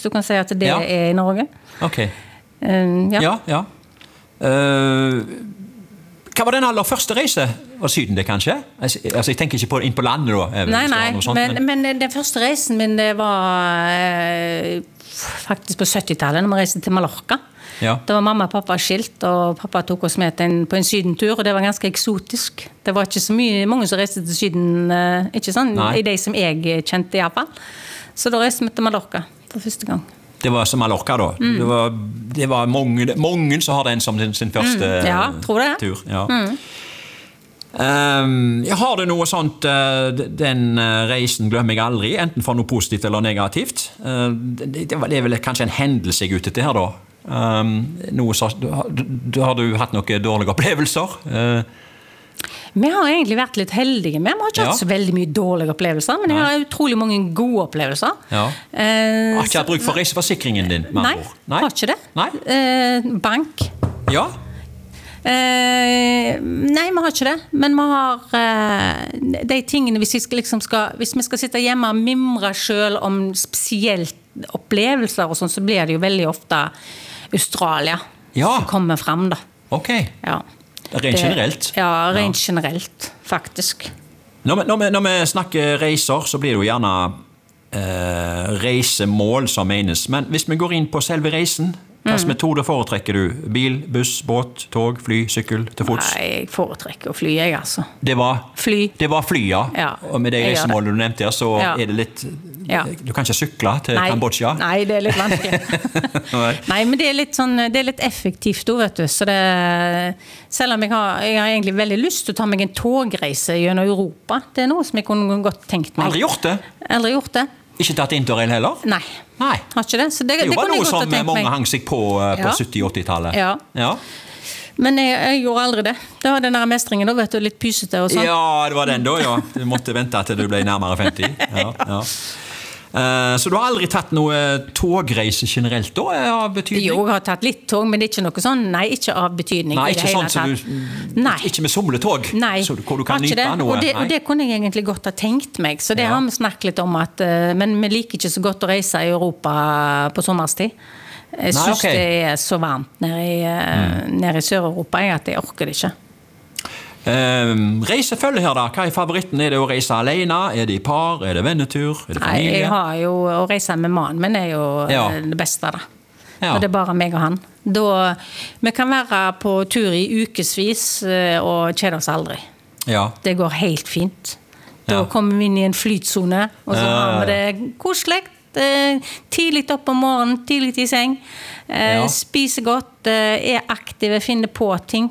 du kan si at det I Norge. Ok. Ja. Hva var den aller første reise? Var Syden det kanskje? Altså, jeg tenker ikke inn på landet da. Nei, men den første reisen min, det var faktisk på 70-tallet, når vi reiste til Mallorca. Da var mamma og pappa skilt, og pappa tok oss med på en sydentur, og det var ganske eksotisk. Det var ikke så mange som reiste til Syden, ikke sånn, I de som jeg kjente I hvert fall. Så da reiste vi til Mallorca for første gang. Det var som Mallorca da. Det var mange som har den som sin første tror det. tur. Ja. Har du noe sånt, den reisen glemmer jeg aldri, enten for noe positivt eller negativt? Det er vel kanskje en hendelse jeg ute til her da. Har du hatt noen dårlige opplevelser? Vi har egentlig vært litt heldige med. Vi har ikke hatt så veldig mye dårlige opplevelser, men jeg har utrolig mange gode opplevelser. Har ikke hatt bruk for reiseforsikringen din? Nei, har ikke det. Bank. Ja? Nei, vi har ikke det. Men vi har de tingene hvis vi skal sitte hjemme og mimre selv om spesielt opplevelser og sånn, så blir det jo veldig ofte Australia som kommer frem da. Ok. Rent generelt? Ja, rent generelt, faktisk. Når vi snakker reiser, så blir det jo gjerne reisemål som menes. Men hvis vi går inn på selve reisen, hvilken metode foretrekker du? Bil, buss, båt, tog, fly, sykkel, til fots? Nei, jeg foretrekker å fly, jeg altså. Det var fly? Det var fly, ja. Og med de reisemålene du nevnte her, så er det litt... Du kan ikke sykle til Kambodsja? Nei, det er litt vanskelig. Nei, men det er litt sånn, det er litt effektivt da, vet du. Så det, selv om jeg har egentlig veldig lyst til å ta meg en togreise gjennom Europa, det er noe som jeg kunne godt tenkt meg. Aldri gjort det? Aldri gjort det. Ikke tatt interrail heller? Nei, har ikke det. Så det jo var noe som mange hang seg på 70-80-tallet. Ja. Men jeg gjorde aldri det. Det var den der mestringen da, vet du, litt pysete og sånn. Ja, det var den da, ja. Du måtte vente til du ble nærmere 50. Ja. Så du har aldri tatt noe togreise generelt da, av betydning? Jo, jeg har tatt litt tog, men det er ikke noe sånn, ikke av betydning. Nei, ikke sånn som ikke med somletog, hvor du kan nyte noe. Og det kunne jeg egentlig godt ha tenkt meg, så det har vi snakket litt om, men vi liker ikke så godt å reise I Europa på sommerstid. Jeg synes det er så varmt nede I Sør-Europa, at jeg orker det ikke. Reisefølge her da, hva favoritten? Er det å reise alene? Er det I par? Er det vennetur? Er det familie? Nei, jeg har jo å reise med mannen, men er jo det beste da. Og det er bare meg og han. Vi kan være på tur I ukesvis og kjede oss aldri. Det går helt fint. Da kommer vi inn I en flytsone, og så har vi det koselig. Tidlig opp om morgenen, tidlig I seng. Spiser godt, er aktive, finner på ting.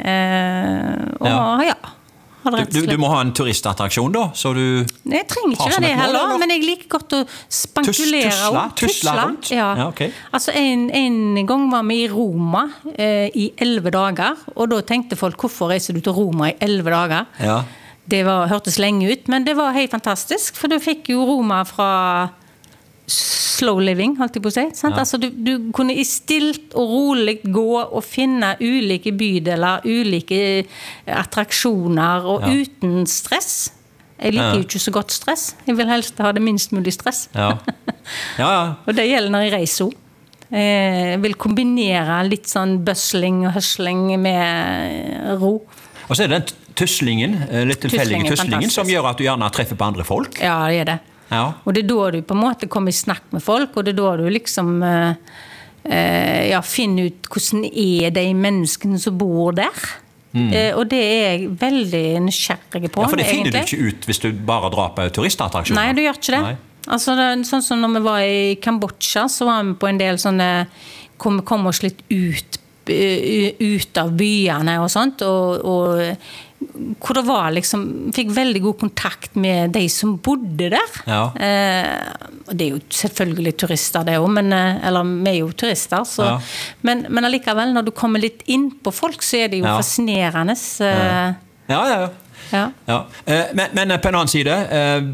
Du må ha en turistattraksjon da, så du jeg trenger ikke det heller, men jeg liker godt å spankulere tusla rundt? Altså en gang var vi I Roma I 11 dager, og da tenkte folk, hvorfor reiser du til Roma I 11 dager? Det hørtes lenge ut, men det var helt fantastisk, for du fikk jo Roma fra slow living, holdt jeg på å si. Altså, du kunne I stilt og rolig gå og finne ulike bydeler, ulike attraksjoner, og uten stress. Jeg liker jo ikke så godt stress. Jeg vil helst ha det minst mulig stress. Og det gjelder når jeg reiser. Jeg vil kombinere litt sånn bustling og hustling med ro. Og så det den tuslingen, litt tilfeldige tuslingen, som gjør at du gjerne treffer på andre folk. Ja, det det. Og det da du på en måte kommer I snakk med folk, og det da du liksom finner ut hvordan de menneskene som bor der. Og det jeg veldig nysgjerrig på. Ja, for det finner du ikke ut hvis du bare drar på turistattraksjoner. Nei, du gjør ikke det. Altså, sånn som når vi var I Kambodsja, så var vi på en del sånne, kom oss litt ut av byene og sånt, og hvor det var liksom, fikk veldig god kontakt med de som bodde der. Og det jo selvfølgelig turister det også, eller vi jo turister, så, men allikevel, når du kommer litt inn på folk, så det jo fascinerende. Men på en annen side,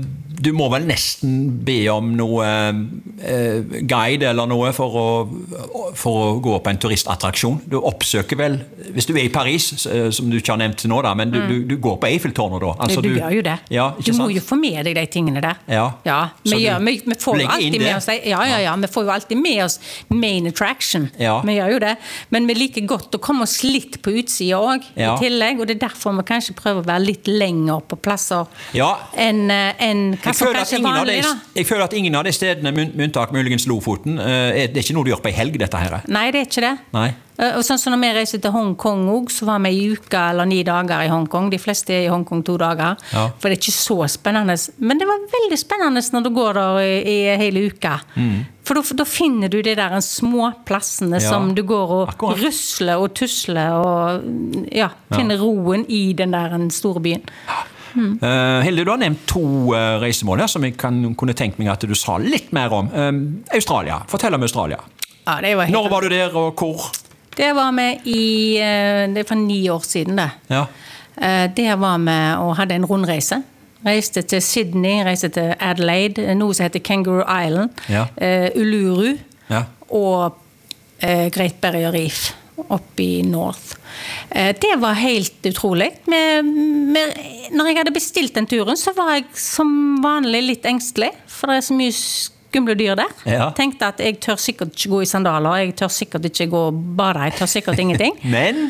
du må vel nesten be om noe guide eller noe for å gå på en turistattraksjon. Du oppsøker vel, hvis du I Paris, som du ikke har nevnt nå da, men du går på Eiffeltårnet da. Altså, du gjør jo det. Ja, du må jo få med deg de tingene der. Ja. Vi får jo alltid med oss vi får jo alltid med oss main attraction. Vi gjør jo det. Men vi liker godt å komme oss litt på utsida også, I tillegg, og det derfor vi kanskje prøver å være litt lenger på plasser enn hva som kanskje vanlig da. Jeg føler at ingen av de stedene, med unntak muligens Lofoten, det ikke noe du gjør på en helg, dette her. Nei, det ikke det. Nei. Og sånn som når vi reiser til Hongkong også, så var vi I uka eller 9 dager I Hongkong. De fleste I Hongkong 2 dager. For det ikke så spennende. Men det var veldig spennende når du går der I hele uka. For da finner du de der små plassene som du går og rusler og tusler og finner roen I den der store byen. Hilde, du har nevnt 2 reisemål her som jeg kunne tenkt meg at du sa litt mer om. Australia. Fortell om Australia. Det var helt... Når var du der, og hvor? Det var vi det for 9 år siden det. Der var vi og hadde en rundreise. Reiste til Sydney, reiste til Adelaide, noe som heter Kangaroo Island, Uluru og Great Barrier Reef oppe I North. Det var helt utrolig. Når jeg hadde bestilt den turen, så var jeg som vanlig litt engstelig, for det så mye skumle dyr der. Tenkte at jeg tør sikkert ikke gå I sandaler, jeg tør sikkert ikke gå og bade, jeg tør sikkert ingenting. Men?